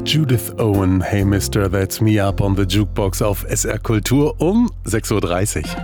Judith Owen, Hey Mister, That's Me Up on the Jukebox auf SR Kultur um 6.30 Uhr.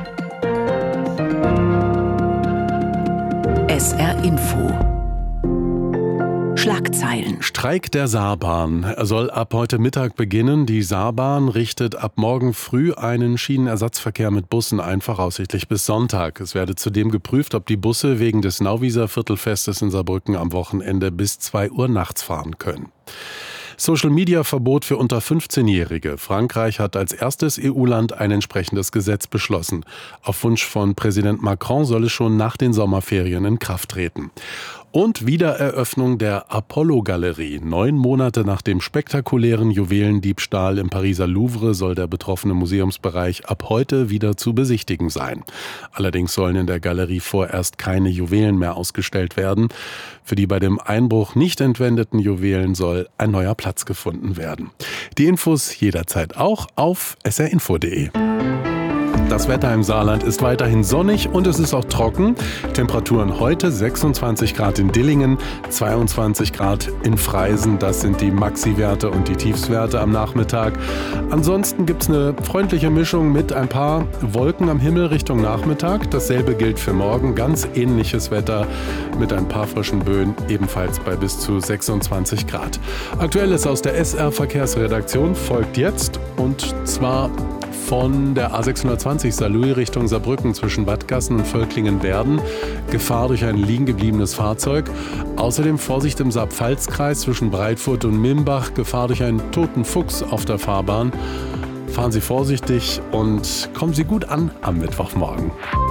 SR Info. Schlagzeilen. Streik der Saarbahn. Er soll ab heute Mittag beginnen. Die Saarbahn richtet ab morgen früh einen Schienenersatzverkehr mit Bussen ein, voraussichtlich bis Sonntag. Es werde zudem geprüft, ob die Busse wegen des Nauwieser Viertelfestes in Saarbrücken am Wochenende bis 2 Uhr nachts fahren können. Social-Media-Verbot für unter 15-Jährige. Frankreich hat als erstes EU-Land ein entsprechendes Gesetz beschlossen. Auf Wunsch von Präsident Macron soll es schon nach den Sommerferien in Kraft treten. Und Wiedereröffnung der Apollo-Galerie. 9 Monate nach dem spektakulären Juwelendiebstahl im Pariser Louvre soll der betroffene Museumsbereich ab heute wieder zu besichtigen sein. Allerdings sollen in der Galerie vorerst keine Juwelen mehr ausgestellt werden. Für die bei dem Einbruch nicht entwendeten Juwelen soll ein neuer Platz gefunden werden. Die Infos jederzeit auch auf srinfo.de. Das Wetter im Saarland ist weiterhin sonnig und es ist auch trocken. Temperaturen heute 26 Grad in Dillingen, 22 Grad in Freisen. Das sind die Maxi-Werte und die Tiefstwerte am Nachmittag. Ansonsten gibt es eine freundliche Mischung mit ein paar Wolken am Himmel Richtung Nachmittag. Dasselbe gilt für morgen. Ganz ähnliches Wetter mit ein paar frischen Böen, ebenfalls bei bis zu 26 Grad. Aktuelles aus der SR-Verkehrsredaktion folgt jetzt, und zwar von der A620 Saarlouis Richtung Saarbrücken zwischen Wadgassen und Völklingen-Werden. Gefahr durch ein liegen gebliebenes Fahrzeug. Außerdem Vorsicht im Saar-Pfalz-Kreis zwischen Breitfurt und Mimbach. Gefahr durch einen toten Fuchs auf der Fahrbahn. Fahren Sie vorsichtig und kommen Sie gut an am Mittwochmorgen.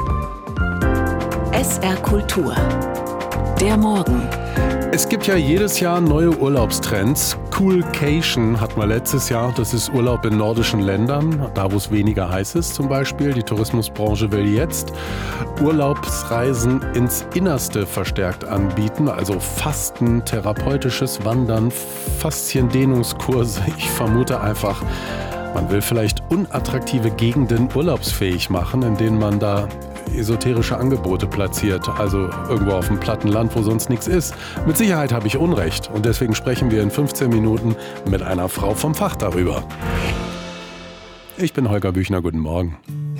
SR Kultur. Der Morgen. Es gibt ja jedes Jahr neue Urlaubstrends. Coolcation hatten wir letztes Jahr. Das ist Urlaub in nordischen Ländern, da wo es weniger heiß ist zum Beispiel. Die Tourismusbranche will jetzt Urlaubsreisen ins Innerste verstärkt anbieten. Also Fasten, therapeutisches Wandern, Fasziendehnungskurse. Ich vermute einfach, man will vielleicht unattraktive Gegenden urlaubsfähig machen, in denen man da esoterische Angebote platziert, also irgendwo auf dem platten Land, wo sonst nichts ist. Mit Sicherheit habe ich Unrecht und deswegen sprechen wir in 15 Minuten mit einer Frau vom Fach darüber. Ich bin Holger Büchner, guten Morgen.